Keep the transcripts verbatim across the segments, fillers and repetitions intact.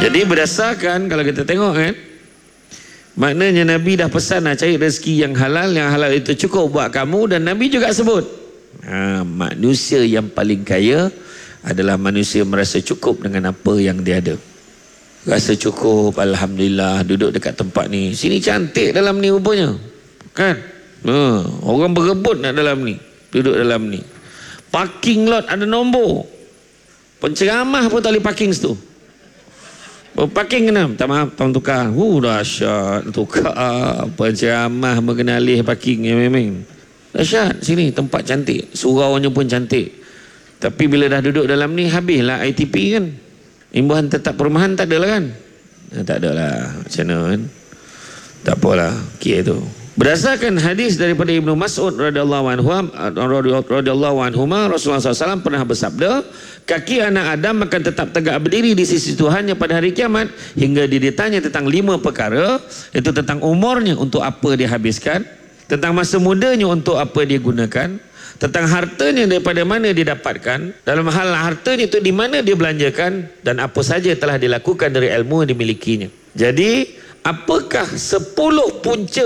Jadi berdasarkan kalau kita tengok kan, maknanya Nabi dah pesan nak cari rezeki yang halal, yang halal itu cukup buat kamu. Dan Nabi juga sebut ha, manusia yang paling kaya adalah manusia merasa cukup dengan apa yang dia ada. Rasa cukup, Alhamdulillah, duduk dekat tempat ni, sini cantik dalam ni rupanya kan, ha, orang berebut nak dalam ni, duduk dalam ni. Parking lot ada nombor, penceramah pun tak boleh parking situ. Oh, parking kena, tak maaf, tolong tukar. Uh, dahsyat, tukar penceramah mengenali parking yang memang dahsyat. Sini tempat cantik, suraunya pun cantik. Tapi bila dah duduk dalam ni, habislah I T P kan, imbuhan tetap perumahan tak ada lah kan, eh, tak ada lah, macam mana kan, tak apalah, kira tu. Berdasarkan hadis daripada Ibnu Mas'ud radhiyallahu anhu, radhiyallahu anhu, Rasulullah sallallahu alaihi wasallam pernah bersabda, kaki anak Adam akan tetap tegak berdiri di sisi Tuhannya pada hari kiamat hingga dia ditanya tentang lima perkara, iaitu tentang umurnya untuk apa dia habiskan, tentang masa mudanya untuk apa dia gunakan, tentang hartanya daripada mana dia dapatkan, dalam hal hartanya itu di mana dia belanjakan, dan apa saja telah dilakukan dari ilmu yang dimilikinya. Jadi apakah sepuluh punca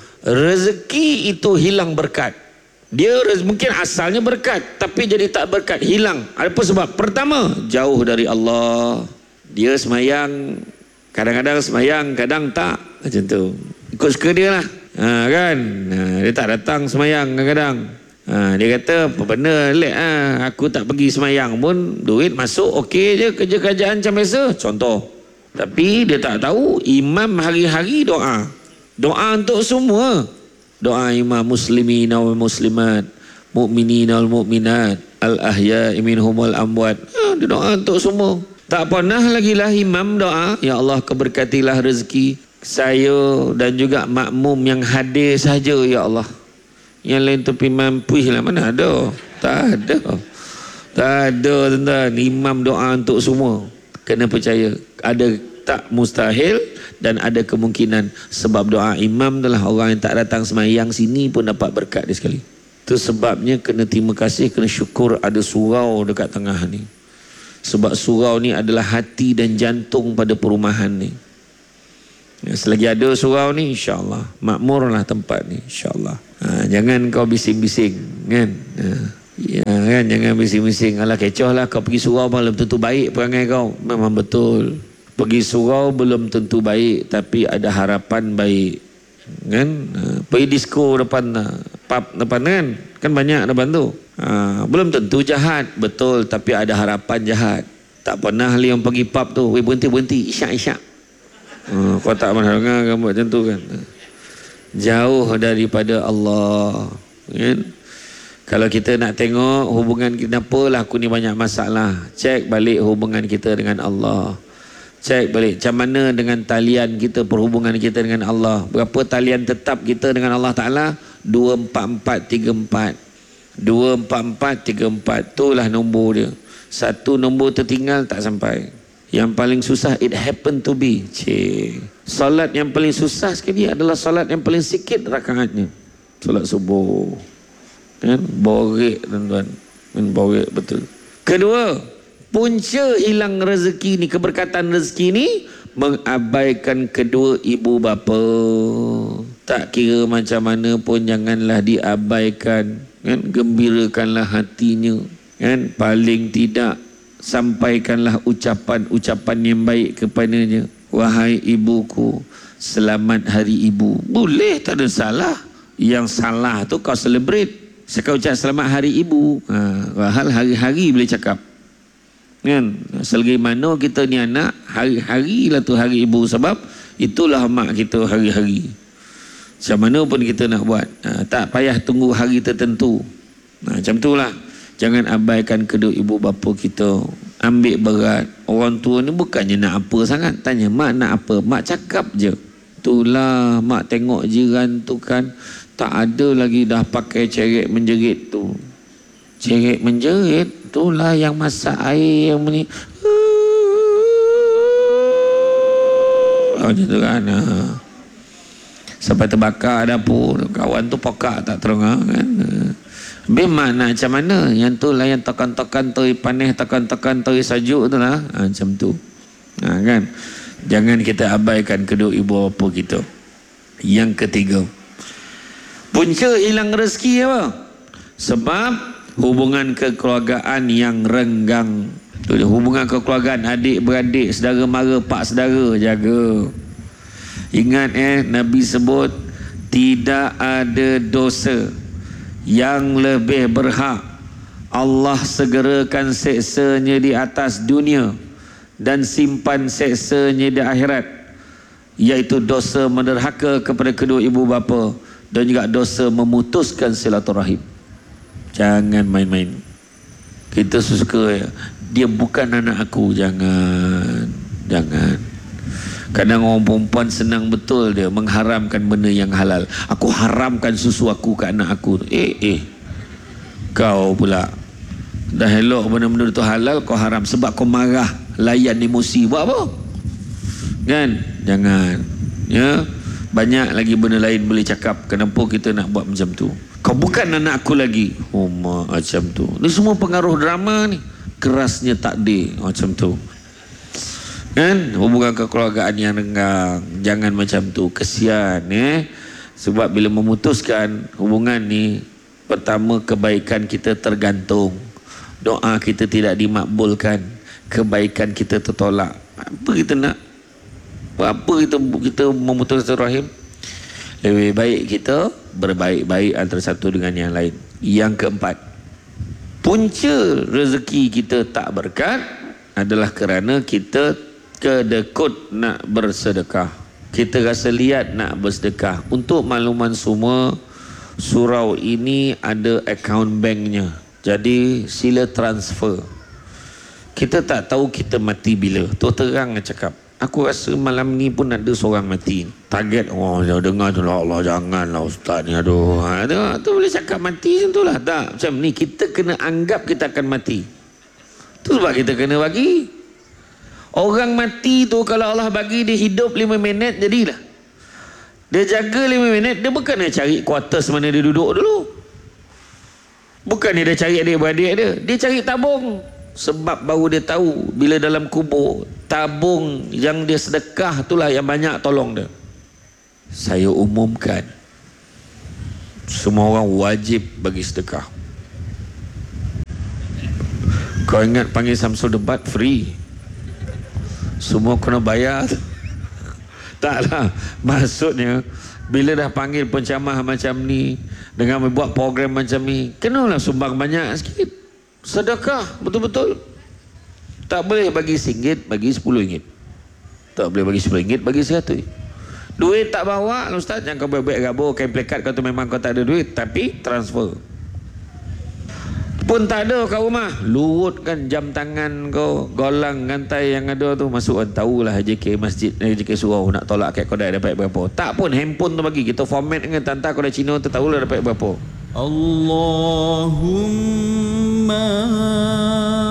rezeki itu hilang berkat? Dia mungkin asalnya berkat, tapi jadi tak berkat, hilang. Apa sebab? Pertama, jauh dari Allah. Dia semayang, kadang-kadang semayang, kadang tak, macam tu, ikut suka dia lah, ha, kan, ha, dia tak datang semayang kadang-kadang, ha, dia kata apa benda lek, ha, aku tak pergi semayang pun duit masuk okey je, kerja-kerjaan macam biasa, contoh. Tapi dia tak tahu imam hari-hari doa, doa untuk semua. Doa imam muslimin wal muslimat, mukminin wal mukminat, al ahya'i minhum wal amwat. Ha, dia doa untuk semua. Tak pernah lagi lah imam doa, ya Allah keberkatilah rezeki saya dan juga makmum yang hadir saja ya Allah. Yang lain tu imam puih lah, mana ada? Tak ada. Tak ada tuan-tuan. Imam doa untuk semua. Kena percaya. Ada tak mustahil dan ada kemungkinan, sebab doa imam adalah orang yang tak datang semayang sini pun dapat berkat dia sekali. Itu sebabnya kena terima kasih, kena syukur ada surau dekat tengah ni. Sebab surau ni adalah hati dan jantung pada perumahan ni. Ya, selagi ada surau ni, insya-Allah makmurlah tempat ni, insya-Allah. Ha, jangan kau bising-bising kan. Ha, ya, kan, jangan bising-bising. Alah kecoh lah kau pergi surau belum tentu baik perangai kau. Memang betul. Pergi surau belum tentu baik, tapi ada harapan baik kan. Ha, pergi disco depan pub depan kan, kan banyak depan tu. Ha, belum tentu jahat, betul, tapi ada harapan jahat. Tak pernah li yang pergi pub tu, weh berhenti berhenti isyak isyak. Ha, kau tak pernah dengar kan macam tu kan. Jauh daripada Allah kan. Kalau kita nak tengok hubungan kita, apalah aku ni banyak masalah, cek balik hubungan kita dengan Allah. Cek balik macam mana dengan talian kita, perhubungan kita dengan Allah. Berapa talian tetap kita dengan Allah Ta'ala? Dua empat empat tiga empat. Dua empat empat tiga empat. Itulah nombor dia. Satu nombor tertinggal tak sampai. Yang paling susah, it happen to be. Cik. Salat yang paling susah sekali adalah salat yang paling sikit rakaatnya. Salat subuh. Kan? Borek tuan-tuan. Kan borek betul. Kedua, punca hilang rezeki ni, keberkatan rezeki ni, mengabaikan kedua ibu bapa. Tak kira macam mana pun janganlah diabaikan kan. Gembirakanlah hatinya kan. Paling tidak sampaikanlah ucapan-ucapan yang baik kepadanya. Wahai ibuku, selamat hari ibu. Boleh, tak ada salah. Yang salah tu kau celebrate. Sekau ucap selamat hari ibu, ha, hal hari-hari boleh cakap kan. Selagi mana kita ni anak, hari-hari lah tu hari ibu, sebab itulah mak kita hari-hari. Macam mana pun kita nak buat, ha, tak payah tunggu hari tertentu. Nah, macam itulah. Jangan abaikan kedua ibu bapa kita. Ambil berat. Orang tua ni bukannya nak apa sangat. Tanya mak nak apa, mak cakap je. Itulah mak tengok jiran tu kan, tak ada lagi dah pakai ceret menjerit tu. Ceret menjerit itulah yang masak air yang ni. Macam tu kan. Sampai terbakar dapur. Kawan tu pokak tak terengah kan. Memang nak macam mana? Yang tu lah yang tekan-tekan teri panih, tekan-tekan teri sajuk tu lah. Ha, macam tu. Ha, kan? Jangan kita abaikan kedua ibu bapa kita. Yang ketiga, punca hilang rezeki apa? Sebab hubungan kekeluargaan yang renggang. Hubungan kekeluargaan adik-beradik, saudara mara, pak saudara, jaga. Ingat eh, Nabi sebut tidak ada dosa yang lebih berhak Allah segerakan seksanya di atas dunia dan simpan seksanya di akhirat, iaitu dosa menderhaka kepada kedua ibu bapa dan juga dosa memutuskan silaturahim. Jangan main-main. Kita suka ya, dia bukan anak aku. Jangan. Jangan. Kadang orang perempuan senang betul dia mengharamkan benda yang halal. Aku haramkan susu aku ke anak aku. Eh eh kau pula dah elok benda-benda itu halal, kau haram sebab kau marah, layan emosi. Buat apa? Kan? Jangan. Ya. Banyak lagi benda lain boleh cakap. Kenapa kita nak buat macam tu? Kau bukan anak aku lagi. Oh, macam tu. Ni semua pengaruh drama ni. Kerasnya takdir macam tu. Kan? Hubungan kekeluargaan yang renggang. Jangan macam tu. Kesian eh. Sebab bila memutuskan hubungan ni, pertama kebaikan kita tergantung. Doa kita tidak dimakbulkan. Kebaikan kita tertolak. Apa kita nak? Apa kita kita memutuskan rahim? Lebih baik kita berbaik-baik antara satu dengan yang lain. Yang keempat, punca rezeki kita tak berkat adalah kerana kita kedekut nak bersedekah. Kita rasa liat nak bersedekah. Untuk makluman semua, surau ini ada akaun banknya. Jadi sila transfer. Kita tak tahu kita mati bila. Tu terang cakap. Aku rasa malam ni pun ada seorang mati. Target, oh dia dengar tu lah, Allah janganlah ustaz ni, aduh. Ha, tu, tu boleh cakap mati macam tu lah. Tak, macam ni kita kena anggap kita akan mati. Tu sebab kita kena bagi. Orang mati tu kalau Allah bagi dia hidup lima minit, jadilah. Dia jaga lima minit, dia bukan dia cari quarters mana dia duduk dulu. Bukan dia cari adik-beradik dia. Dia cari tabung. Sebab baru dia tahu bila dalam kubur, tabung yang dia sedekah itulah yang banyak tolong dia. Saya umumkan, semua orang wajib bagi sedekah. Kau ingat panggil Samsul debat free? Semua kena bayar. Taklah. Maksudnya bila dah panggil pencamah macam ni, dengan membuat program macam ni, kenalah sumbang banyak sikit. Sedekah betul-betul. Tak boleh bagi singgit, bagi sepuluh ringgit. Tak boleh bagi sepuluh ringgit, bagi seratus. Duit tak bawa, ustaz, jangan kau baik-baik gabur kain plekat kau tu memang kau tak ada duit, tapi transfer. Pun tak ada kat rumah, lurutkan jam tangan kau, golang gantai yang ada tu, masuk kan tahulah J K masjid, J K surau nak tolak kat kau dah dapat berapa. Tak pun handphone tu bagi, kita format dengan tanta kau dah Cina tu tahulah dapat berapa. Allahumma